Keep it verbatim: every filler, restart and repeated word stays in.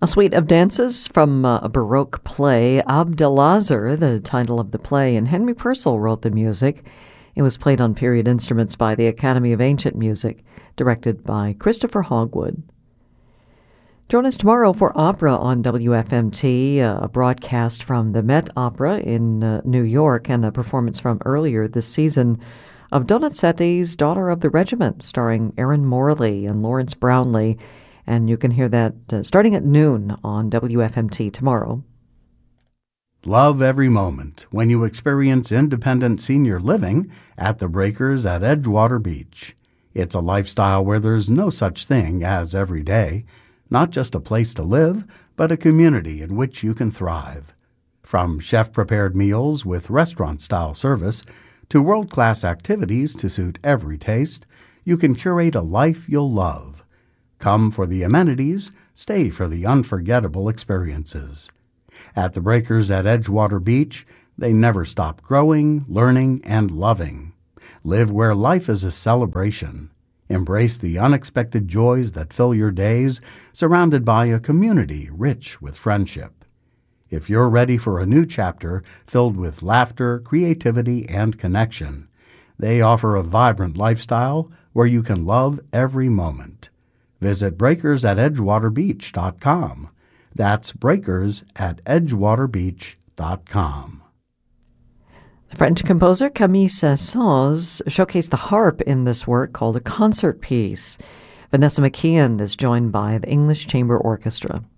A suite of dances from uh, a Baroque play, Abdelazar, the title of the play, and Henry Purcell wrote the music. It was played on period instruments by the Academy of Ancient Music, directed by Christopher Hogwood. Join us tomorrow for opera on W F M T, uh, a broadcast from the Met Opera in uh, New York, and a performance from earlier this season of Donizetti's Daughter of the Regiment, starring Erin Morley and Lawrence Brownlee. And you can hear that uh, starting at noon on W F M T tomorrow. Love every moment when you experience independent senior living at the Breakers at Edgewater Beach. It's a lifestyle where there's no such thing as every day, not just a place to live, but a community in which you can thrive. From chef-prepared meals with restaurant-style service to world-class activities to suit every taste, you can curate a life you'll love. Come for the amenities, stay for the unforgettable experiences. At the Breakers at Edgewater Beach, they never stop growing, learning, and loving. Live where life is a celebration. Embrace the unexpected joys that fill your days, surrounded by a community rich with friendship. If you're ready for a new chapter filled with laughter, creativity, and connection, they offer a vibrant lifestyle where you can love every moment. Visit breakers at edgewater beach dot com. That's breakers at edgewater beach dot com. The French composer Camille Saint-Saëns showcased the harp in this work called a concert piece. Vanessa McKeon is joined by the English Chamber Orchestra.